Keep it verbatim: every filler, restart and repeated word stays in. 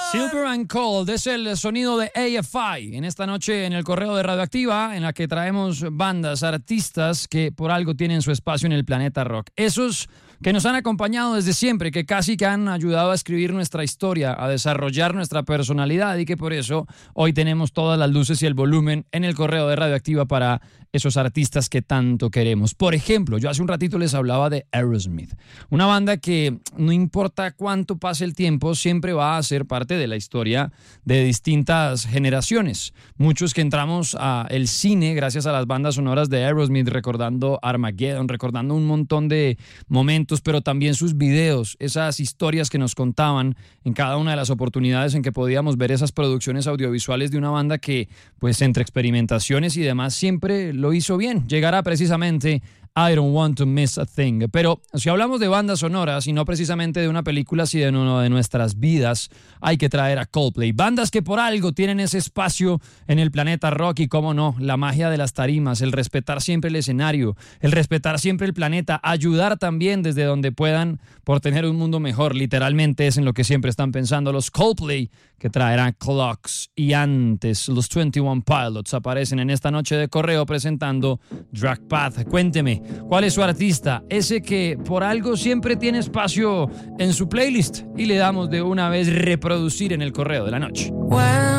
Silver and Cold es el sonido de A F I en esta noche en el Correo de Radioactiva, en la que traemos bandas, artistas que por algo tienen su espacio en el planeta rock. Esos que nos han acompañado desde siempre, que casi que han ayudado a escribir nuestra historia, a desarrollar nuestra personalidad, y que por eso hoy tenemos todas las luces y el volumen en el Correo de Radioactiva para esos artistas que tanto queremos. Por ejemplo, yo hace un ratito les hablaba de Aerosmith, una banda que no importa cuánto pase el tiempo, siempre va a ser parte de la historia de distintas generaciones. Muchos que entramos al cine gracias a las bandas sonoras de Aerosmith, recordando Armageddon, recordando un montón de momentos, pero también sus videos, esas historias que nos contaban en cada una de las oportunidades en que podíamos ver esas producciones audiovisuales de una banda que, pues entre experimentaciones y demás, siempre lo hizo bien. Llegará precisamente I Don't Want to Miss a Thing. Pero si hablamos de bandas sonoras y no precisamente de una película, sino de nuestras vidas, hay que traer a Coldplay. Bandas que por algo tienen ese espacio en el planeta rock, y cómo no, la magia de las tarimas, el respetar siempre el escenario, el respetar siempre el planeta, ayudar también desde donde puedan por tener un mundo mejor. Literalmente es en lo que siempre están pensando los Coldplay, que traerán Clocks. Y antes, los veintiuno Pilots aparecen en esta noche de Correo presentando Drag Path. Cuénteme, ¿cuál es su artista? Ese que por algo siempre tiene espacio en su playlist, y le damos de una vez reproducir en el Correo de la Noche. Well,